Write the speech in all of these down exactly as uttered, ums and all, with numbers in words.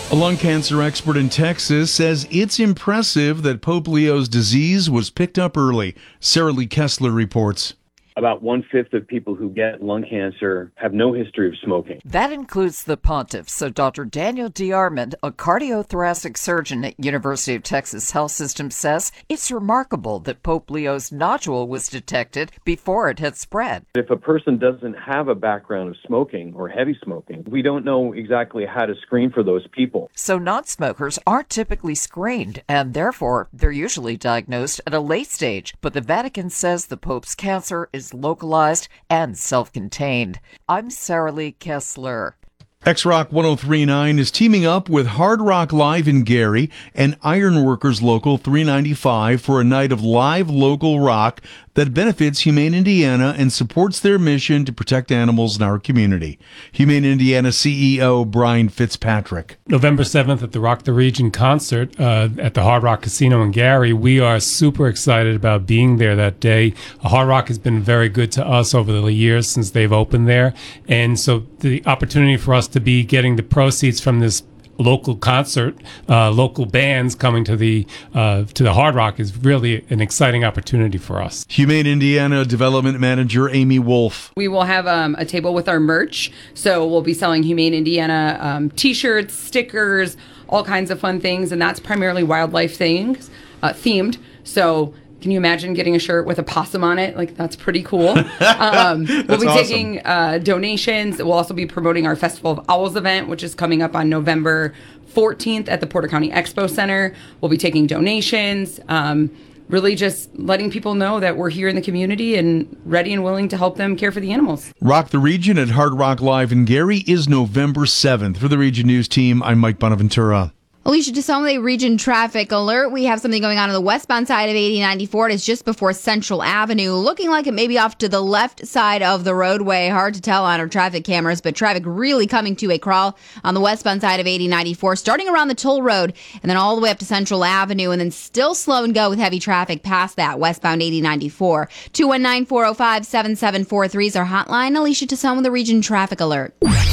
A lung cancer expert in Texas says it's impressive that Pope Leo's disease was picked up early. Sarah Lee Kessler reports. About one-fifth of people who get lung cancer have no history of smoking. That includes the pontiff. So Doctor Daniel DeArmond, a cardiothoracic surgeon at University of Texas Health System, says it's remarkable that Pope Leo's nodule was detected before it had spread. If a person doesn't have a background of smoking or heavy smoking, we don't know exactly how to screen for those people. So non-smokers aren't typically screened, and therefore they're usually diagnosed at a late stage. But the Vatican says the Pope's cancer is localized and self-contained. I'm Sarah Lee Kessler. X-Rock one oh three point nine is teaming up with Hard Rock Live in Gary and Ironworkers Local three ninety-five for a night of live local rock that benefits Humane Indiana and supports their mission to protect animals in our community. Humane Indiana C E O Brian Fitzpatrick. November seventh at the Rock the Region concert uh, at the Hard Rock Casino in Gary. We are super excited about being there that day. Hard Rock has been very good to us over the years since they've opened there. And so the opportunity for us to be getting the proceeds from this local concert, uh, local bands coming to the uh, to the Hard Rock is really an exciting opportunity for us. Humane Indiana Development Manager Amy Wolf. We will have um, a table with our merch, so we'll be selling Humane Indiana um, t-shirts, stickers, all kinds of fun things, and that's primarily wildlife things uh, themed. So can you imagine getting a shirt with a possum on it? Like, that's pretty cool. Um, we'll be awesome. taking uh, donations. We'll also be promoting our Festival of Owls event, which is coming up on November fourteenth at the Porter County Expo Center. We'll be taking donations, um, really just letting people know that we're here in the community and ready and willing to help them care for the animals. Rock the Region at Hard Rock Live in Gary is November seventh. For the Region News team, I'm Mike Bonaventura. Alicia Desome, Region Traffic Alert. We have something going on on the westbound side of eighty ninety-four. It is just before Central Avenue. Looking like it may be off to the left side of the roadway. Hard to tell on our traffic cameras, but traffic really coming to a crawl on the westbound side of eighty ninety-four, starting around the toll road and then all the way up to Central Avenue, and then still slow and go with heavy traffic past that westbound eighty ninety-four. two one nine, four oh five, seven seven four three is our hotline. Alicia Desome with the Region Traffic Alert.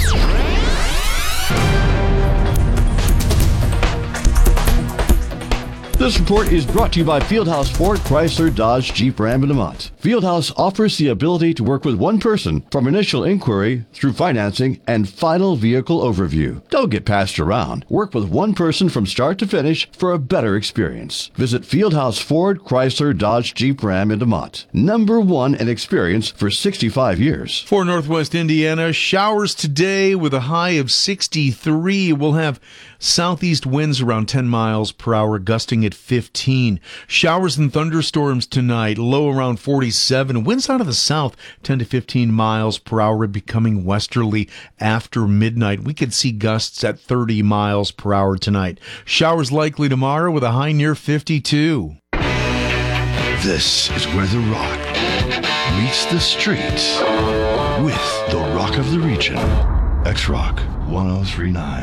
This report is brought to you by Fieldhouse Ford, Chrysler, Dodge, Jeep, Ram, and Demont. Fieldhouse offers the ability to work with one person from initial inquiry through financing and final vehicle overview. Don't get passed around. Work with one person from start to finish for a better experience. Visit Fieldhouse Ford, Chrysler, Dodge, Jeep, Ram, and Demont. Number one in experience for sixty-five years. For Northwest Indiana, showers today with a high of sixty-three. We'll have southeast winds around ten miles per hour, gusting at fifteen. Showers and thunderstorms tonight, low around forty-seven. Winds out of the south, ten to fifteen miles per hour, becoming westerly after midnight. We could see gusts at thirty miles per hour tonight. Showers likely tomorrow with a high near fifty-two. This is where the rock meets the streets with the Rock of the Region. X-Rock one oh three point nine.